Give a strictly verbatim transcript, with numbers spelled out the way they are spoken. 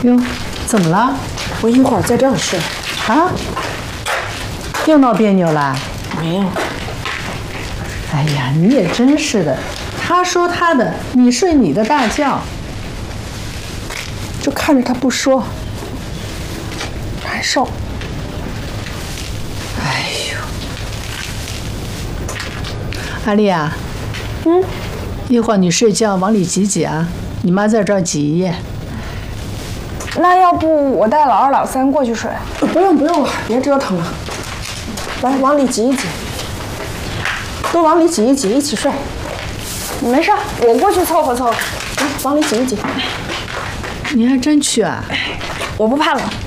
哟，怎么了？ 我一会儿在这儿睡。 啊？又闹别扭啦？ 没有。 哎呀，你也真是的，他说他的，你睡你的大觉。 就看着他不说，难受。 哎呦，阿丽啊， 嗯， 一会儿你睡觉往里挤挤啊，你妈在这儿挤一夜。 那要不我带老二老三过去睡？不用不用了，别折腾了。来，往里挤一挤，都往里挤一挤，一起睡。没事，我过去凑合凑合。来，往里挤一挤。 你还真去啊？ 我不怕冷。